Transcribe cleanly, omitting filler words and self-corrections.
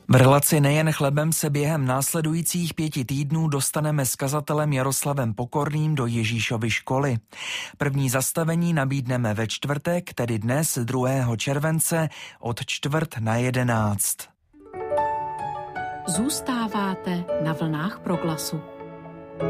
V relaci Nejen chlebem se během následujících 5 týdnů dostaneme s kazatelem Jaroslavem Pokorným do Ježíšovy školy. První zastavení nabídneme ve čtvrtek, tedy dnes 2. července od 10:45. Zůstáváte na vlnách Proglasu.